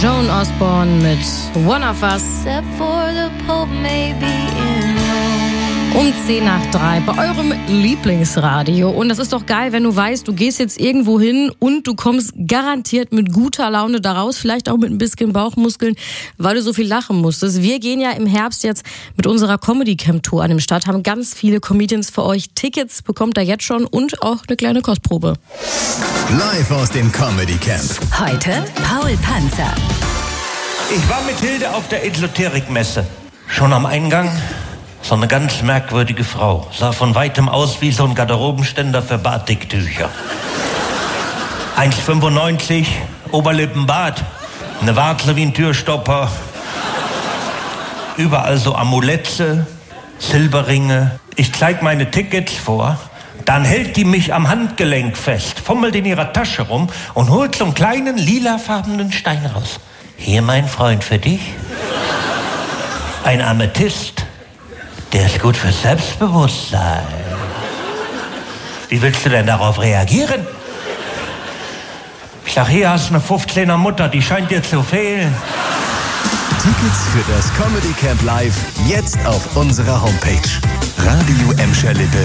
Joan Osborne mit One of Us. Um 2:10 bei eurem Lieblingsradio. Und das ist doch geil, wenn du weißt, du gehst jetzt irgendwo hin und du kommst garantiert mit guter Laune daraus, vielleicht auch mit ein bisschen Bauchmuskeln, weil du so viel lachen musstest. Wir gehen ja im Herbst jetzt mit unserer Comedy-Camp-Tour an den Start, haben ganz viele Comedians für euch. Tickets bekommt ihr jetzt schon und auch eine kleine Kostprobe. Live aus dem Comedy Camp. Heute Paul Panzer. Ich war mit Hilde auf der Esoterikmesse. Schon am Eingang so eine ganz merkwürdige Frau. Sah von weitem aus wie so ein Garderobenständer für Batiktücher. 1,95, Oberlippenbart, eine Warze wie ein Türstopper. Überall so Amulette, Silberringe. Ich zeig meine Tickets vor. Dann hält die mich am Handgelenk fest, fummelt in ihrer Tasche rum und holt so einen kleinen lilafarbenen Stein raus. Hier, mein Freund, für dich. Ein Amethyst. Der ist gut fürs Selbstbewusstsein. Wie willst du denn darauf reagieren? Ich sag, hier hast du eine 15er Mutter, die scheint dir zu fehlen. Tickets für das Comedy Camp Live jetzt auf unserer Homepage. Radio Emscher Lippe.